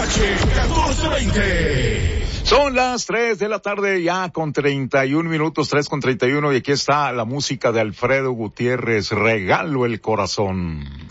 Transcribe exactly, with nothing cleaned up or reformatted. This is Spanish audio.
H catorce veinte. Son las tres de la tarde ya con treinta y un minutos, tres con treinta y uno, y aquí está la música de Alfredo Gutiérrez, Regalo el Corazón.